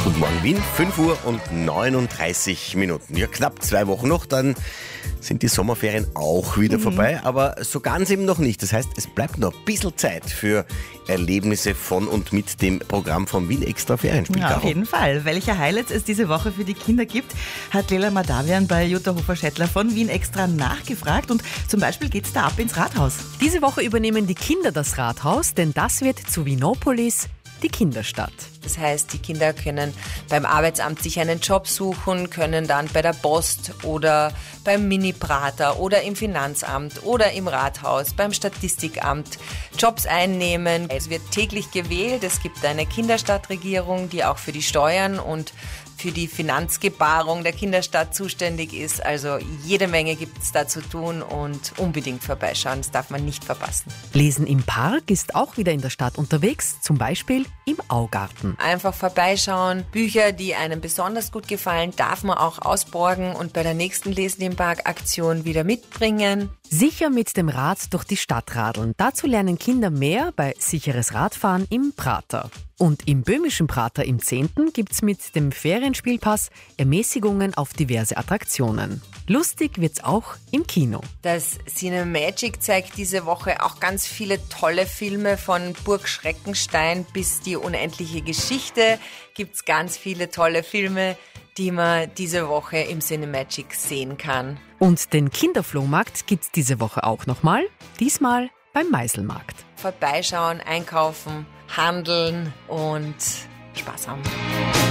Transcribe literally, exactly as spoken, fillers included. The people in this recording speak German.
Guten Morgen Wien, fünf Uhr und neununddreißig Minuten. Ja, knapp zwei Wochen noch, dann sind die Sommerferien auch wieder mhm. vorbei, aber so ganz eben noch nicht. Das heißt, es bleibt noch ein bisschen Zeit für Erlebnisse von und mit dem Programm vom Wien Extra Ferienspiel. Ja, auf jeden Fall. Welche Highlights es diese Woche für die Kinder gibt, hat Lela Madavian bei Jutta Hofer-Schettler von Wien Extra nachgefragt, und zum Beispiel geht's da ab ins Rathaus. Diese Woche übernehmen die Kinder das Rathaus, denn das wird zu Winopolis die Kinderstadt. Das heißt, die Kinder können beim Arbeitsamt sich einen Job suchen, können dann bei der Post oder beim Mini-Prater oder im Finanzamt oder im Rathaus, beim Statistikamt Jobs einnehmen. Es wird täglich gewählt. Es gibt eine Kinderstadtregierung, die auch für die Steuern und für die Finanzgebarung der Kinderstadt zuständig ist. Also jede Menge gibt es da zu tun und unbedingt vorbeischauen. Das darf man nicht verpassen. Lesen im Park ist auch wieder in der Stadt unterwegs, zum Beispiel im Augarten. Einfach vorbeischauen. Bücher, die einem besonders gut gefallen, darf man auch ausborgen und bei der nächsten Lesen im Park Aktion wieder mitbringen. Sicher mit dem Rad durch die Stadt radeln. Dazu lernen Kinder mehr bei sicheres Radfahren im Prater. Und im böhmischen Prater im zehnten gibt's mit dem Ferienspielpass Ermäßigungen auf diverse Attraktionen. Lustig wird's auch im Kino. Das Cinemagic zeigt diese Woche auch ganz viele tolle Filme, von Burg Schreckenstein bis die unendliche Geschichte. Gibt's ganz viele tolle Filme, die man diese Woche im Cinemagic sehen kann. Und den Kinderflohmarkt gibt's diese Woche auch nochmal, diesmal beim Meiselmarkt. Vorbeischauen, einkaufen, handeln und Spaß haben.